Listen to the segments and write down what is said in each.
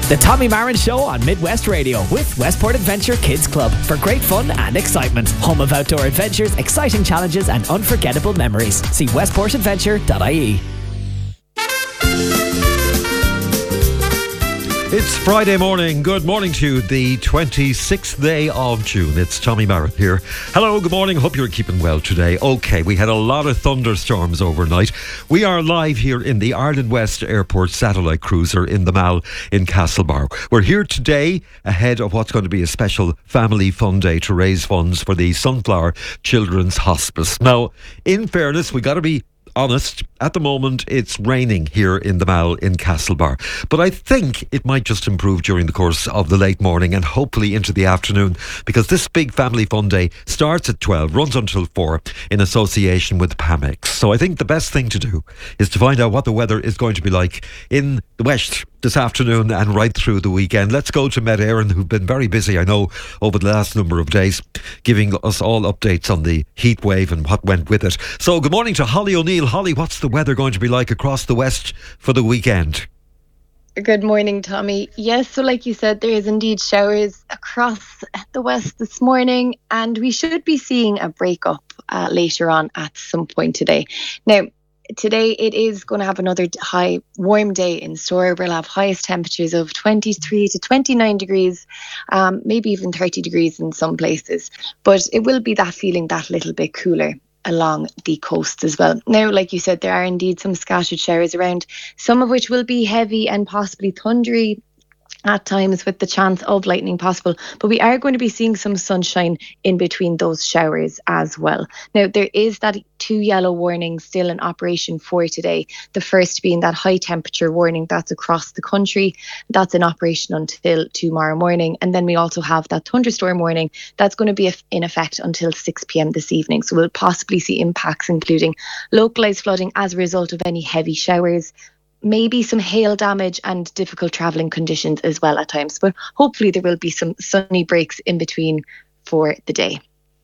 The Tommy Marin Show on Midwest Radio with Westport Adventure Kids Club for great fun and excitement. Home of outdoor adventures, exciting challenges and unforgettable memories. See westportadventure.ie. It's Friday morning. Good morning to you, the 26th day of June. It's Tommy Marrett here. Hello, good morning. Hope you're keeping well today. Okay, we had a lot of thunderstorms overnight. We are live here in the Ireland West Airport satellite cruiser in the Mall in Castlebar. We're here today ahead of what's going to be a special family fun day to raise funds for the Sunflower Children's Hospice. Now, in fairness, we got to be honest, at the moment it's raining here in the Mall in Castlebar, but I think it might just improve during the course of the late morning and hopefully into the afternoon, because this big family fun day starts at 12, runs until 4 in association with PAMEX. So I think the best thing to do is to find out what the weather is going to be like in the West this afternoon and right through the weekend. Let's go to Met Éireann, who've been very busy, I know, over the last number of days, giving us all updates on the heat wave and what went with it. So good morning to Holly O'Neill. Holly, what's the weather going to be like across the West for the weekend? Good morning, Tommy. Yes, so like you said, there is indeed showers across the West this morning, and we should be seeing a break up later on at some point today. Now, today it is going to have another high warm day in store. We'll have highest temperatures of 23 to 29 degrees, maybe even 30 degrees in some places. But it will be that feeling that little bit cooler along the coast as well. Now, like you said, there are indeed some scattered showers around, some of which will be heavy and possibly thundery at times with the chance of lightning possible, but we are going to be seeing some sunshine in between those showers as well. Now, there is that 2 yellow warnings still in operation for today. The first being that high temperature warning that's across the country. That's in operation until tomorrow morning. And then we also have that thunderstorm warning that's going to be in effect until 6 p.m. this evening. So we'll possibly see impacts including localised flooding as a result of any heavy showers, maybe some hail damage and difficult travelling conditions as well at times. But hopefully there will be some sunny breaks in between for the day.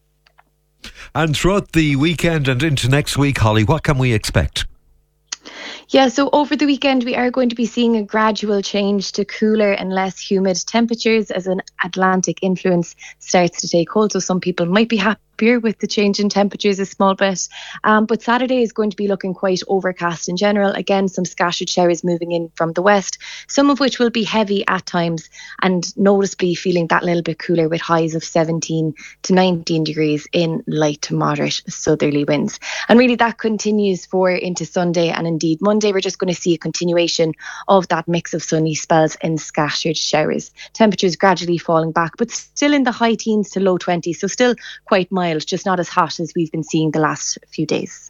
And throughout the weekend and into next week, Holly, what can we expect? Yeah, so over the weekend we are going to be seeing a gradual change to cooler and less humid temperatures as an Atlantic influence starts to take hold. So some people might be happier with the change in temperatures a small bit. But Saturday is going to be looking quite overcast in general. Again, some scattered showers moving in from the west, some of which will be heavy at times and noticeably feeling that little bit cooler with highs of 17 to 19 degrees in light to moderate southerly winds. And really that continues for into Sunday and indeed Monday. We're just going to see a continuation of that mix of sunny spells and scattered showers. Temperatures gradually falling back, but still in the high teens to low 20s, so still quite mild, just not as hot as we've been seeing the last few days.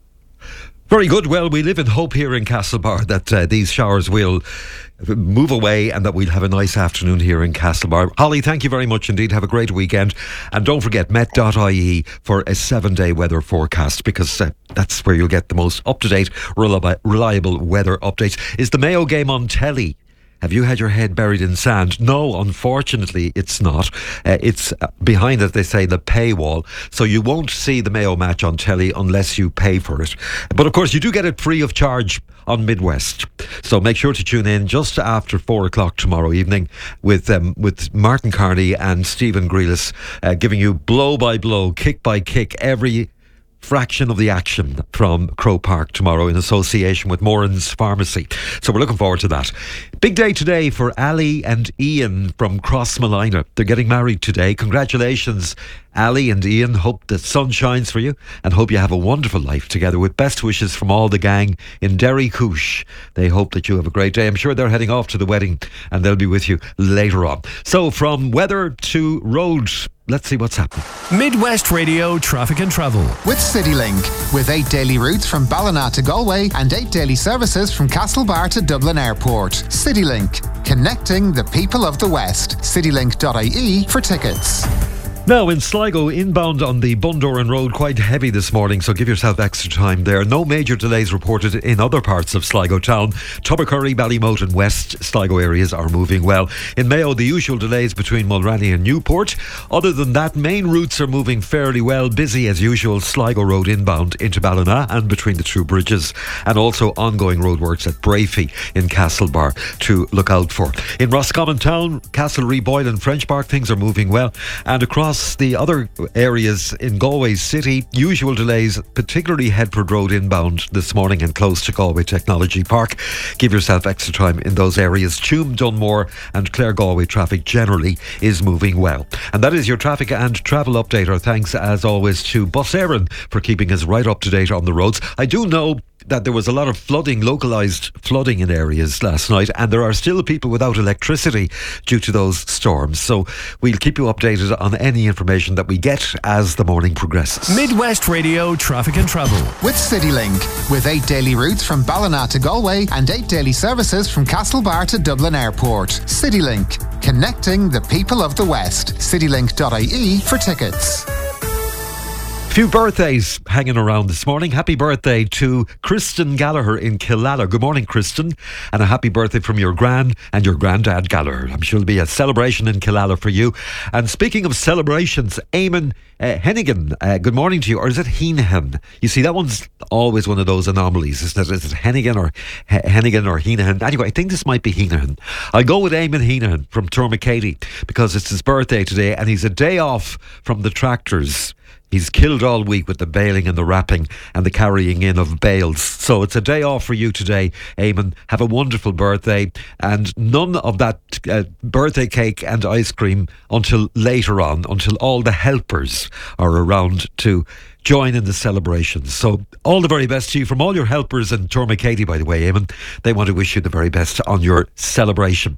Very good. Well, we live in hope here in Castlebar that these showers will move away and that we'll have a nice afternoon here in Castlebar. Holly, thank you very much indeed. Have a great weekend. And don't forget met.ie for a 7-day weather forecast, because that's where you'll get the most up-to-date, reliable weather updates. Is the Mayo game on telly? Have you had your head buried in sand? No, unfortunately, it's not. It's behind, as they say, the paywall. So you won't see the Mayo match on telly unless you pay for it. But of course, you do get it free of charge on Midwest. So make sure to tune in just after 4 o'clock tomorrow evening with Martin Carney and Stephen Grealis giving you blow by blow, kick by kick, every fraction of the action from Croke Park tomorrow in association with Moran's Pharmacy. So we're looking forward to that. Big day today for Ali and Ian from Crossmolina. They're getting married today. Congratulations, Ali and Ian. Hope the sun shines for you and hope you have a wonderful life together, with best wishes from all the gang in Derry Coosh. They hope that you have a great day. I'm sure they're heading off to the wedding and they'll be with you later on. So from weather to roads, let's see what's happening. Midwest Radio Traffic and Travel with CityLink, with 8 daily routes from Ballina to Galway and 8 daily services from Castlebar to Dublin Airport. CityLink, connecting the people of the West. CityLink.ie for tickets. Now in Sligo, inbound on the Bundoran Road quite heavy this morning, so give yourself extra time there. No major delays reported in other parts of Sligo town. Tubbercurry, Ballymote and West Sligo areas are moving well. In Mayo, the usual delays between Mulranny and Newport. Other than that, main routes are moving fairly well. Busy as usual, Sligo Road inbound into Ballina and between the two bridges. And also ongoing roadworks at Brafey in Castlebar to look out for. In Roscommon town, Castlereagh, Boyle and French Park, things are moving well. And across the other areas in Galway City, usual delays, particularly Headford Road inbound this morning and close to Galway Technology Park. Give yourself extra time in those areas. Tuam, Dunmore and Clare Galway traffic generally is moving well. And that is your traffic and travel update. Our thanks as always to Bus Éireann for keeping us right up to date on the roads. I do know that there was a lot of flooding, localised flooding in areas last night, and there are still people without electricity due to those storms. So we'll keep you updated on any information that we get as the morning progresses. Midwest Radio Traffic and Travel with CityLink, with 8 daily routes from Ballina to Galway and 8 daily services from Castlebar to Dublin Airport. CityLink, connecting the people of the West. CityLink.ie for tickets. Few birthdays hanging around this morning. Happy birthday to Kristen Gallagher in Killala. Good morning, Kristen. And a happy birthday from your gran and your granddad Gallagher. I'm sure it'll be a celebration in Killala for you. And speaking of celebrations, Eamon Hennigan, good morning to you. Or is it Heenahan? You see, that one's always one of those anomalies, isn't it? Is it Hennigan or Heenahan? Anyway, I think this might be Heenahan. I'll go with Eamon Heenahan from Tourmakeady because it's his birthday today and he's a day off from the tractors. He's killed all week with the baling and the wrapping and the carrying in of bales. So it's a day off for you today, Eamon. Have a wonderful birthday. And none of that birthday cake and ice cream until later on, until all the helpers are around to join in the celebrations. So all the very best to you from all your helpers in Tourmakeady, by the way, Eamon. They want to wish you the very best on your celebration.